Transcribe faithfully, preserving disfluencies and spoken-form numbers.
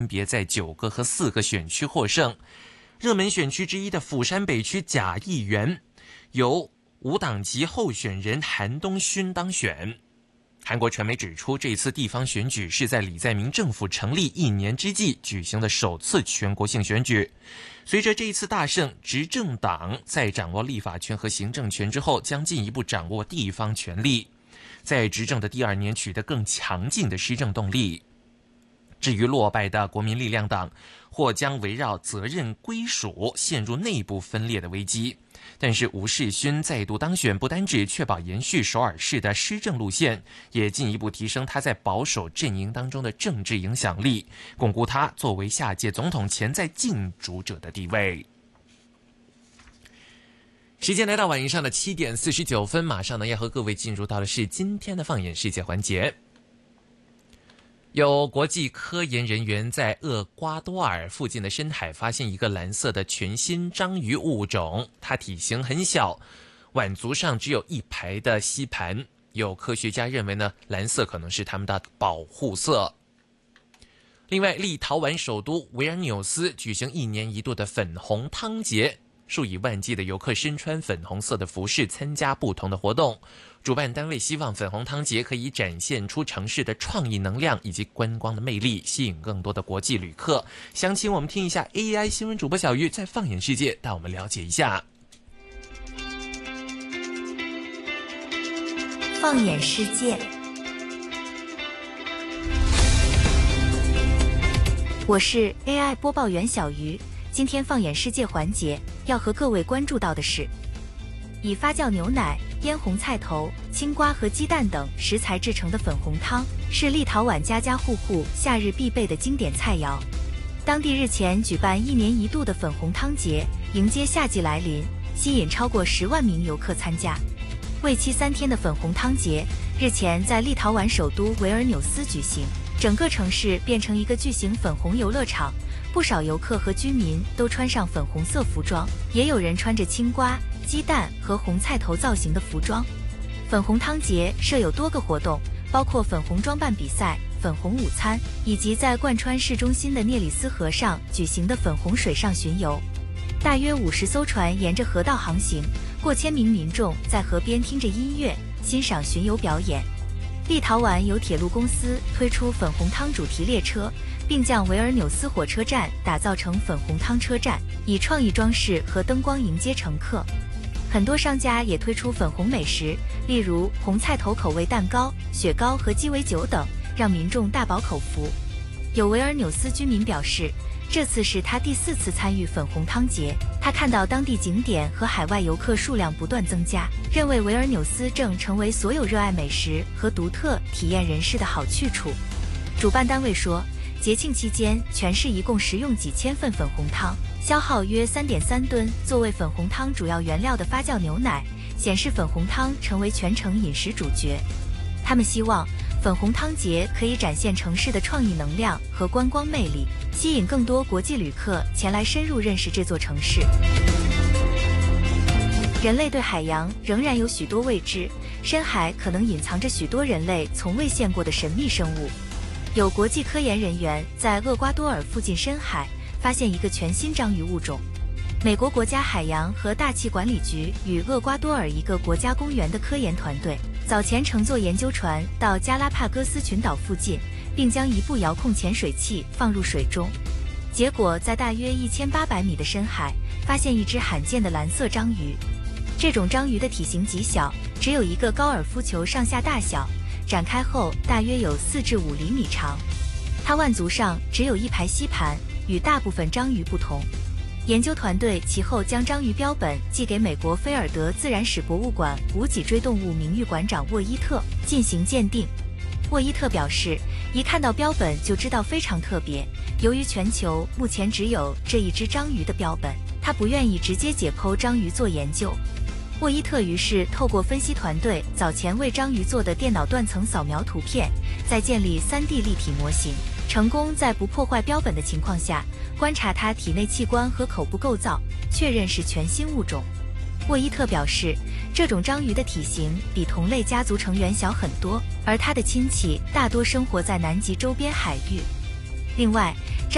别在九个和四个选区获胜。热门选区之一的釜山北区甲议员，由无党籍候选人韩东勋当选。韩国传媒指出，这次地方选举是在李在明政府成立一年之际举行的首次全国性选举。随着这一次大胜，执政党在掌握立法权和行政权之后，将进一步掌握地方权力，在执政的第二年取得更强劲的施政动力。至于落败的国民力量党，或将围绕责任归属陷入内部分裂的危机。但是吴世勋再度当选，不单只确保延续首尔市的施政路线，也进一步提升他在保守阵营当中的政治影响力，巩固他作为下届总统潜在竞逐者的地位。时间来到晚上的七点四十九分，马上呢要和各位进入到的是今天的放眼世界环节。有国际科研人员在厄瓜多尔附近的深海发现一个蓝色的全新章鱼物种，它体型很小，腕足上只有一排的吸盘。有科学家认为呢，蓝色可能是它们的保护色。另外，立陶宛首都维尔纽斯举行一年一度的粉红汤节，数以万计的游客身穿粉红色的服饰参加不同的活动。主办单位希望粉红汤节可以展现出城市的创意能量以及观光的魅力，吸引更多的国际旅客。详情我们听一下 A I 新闻主播小鱼在放眼世界带我们了解一下。 放眼世界，我是 A I 播报员小鱼。今天放眼世界环节要和各位关注到的是，以发酵牛奶、腌红菜头、青瓜和鸡蛋等食材制成的粉红汤，是立陶宛家家户户夏日必备的经典菜肴。当地日前举办一年一度的粉红汤节，迎接夏季来临，吸引超过十万名游客参加。为期三天的粉红汤节日前在立陶宛首都维尔纽斯举行，整个城市变成一个巨型粉红游乐场。不少游客和居民都穿上粉红色服装，也有人穿着青瓜、鸡蛋和红菜头造型的服装。粉红汤节设有多个活动，包括粉红装扮比赛、粉红午餐，以及在贯穿市中心的涅里斯河上举行的粉红水上巡游。大约五十艘船沿着河道航行，过千名民众在河边听着音乐，欣赏巡游表演。立陶宛有铁路公司推出粉红汤主题列车，并将维尔纽斯火车站打造成粉红汤车站，以创意装饰和灯光迎接乘客。很多商家也推出粉红美食，例如红菜头口味蛋糕、雪糕和鸡尾酒等，让民众大饱口福。有维尔纽斯居民表示，这次是他第四次参与粉红汤节，他看到当地景点和海外游客数量不断增加，认为维尔纽斯正成为所有热爱美食和独特体验人士的好去处。主办单位说，节庆期间全市一共食用几千份粉红汤，消耗约 三点三吨。作为粉红汤主要原料的发酵牛奶，显示粉红汤成为全城饮食主角。他们希望粉红汤节可以展现城市的创意能量和观光魅力，吸引更多国际旅客前来深入认识这座城市。人类对海洋仍然有许多未知，深海可能隐藏着许多人类从未见过的神秘生物。有国际科研人员在厄瓜多尔附近深海发现一个全新章鱼物种。美国国家海洋和大气管理局与厄瓜多尔一个国家公园的科研团队早前乘坐研究船到加拉帕戈斯群岛附近，并将一部遥控潜水器放入水中。结果在大约一千八百米的深海发现一只罕见的蓝色章鱼。这种章鱼的体型极小，只有一个高尔夫球上下大小，展开后大约有四至五厘米长。它腕足上只有一排吸盘，与大部分章鱼不同。研究团队其后将章鱼标本寄给美国菲尔德自然史博物馆无脊椎动物名誉馆长沃伊特进行鉴定。沃伊特表示，一看到标本就知道非常特别。由于全球目前只有这一只章鱼的标本，他不愿意直接解剖章鱼做研究。沃伊特于是透过分析团队早前为章鱼做的电脑断层扫描图片，再建立 三 D 立体模型，成功在不破坏标本的情况下观察它体内器官和口部构造，确认是全新物种。沃伊特表示，这种章鱼的体型比同类家族成员小很多，而它的亲戚大多生活在南极周边海域。另外，